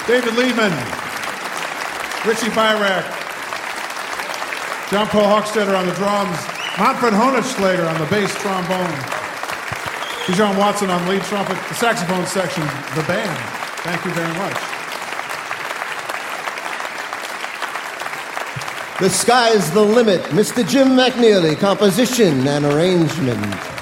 David Lehman, Richie Byrack, John Paul Hochstetter on the drums, Manfred Honigschlager on the bass trombone, Bijan Watson on lead trumpet, the saxophone section, the band. Thank you very much. The Sky's the Limit, Mr. Jim McNeely, composition and arrangement.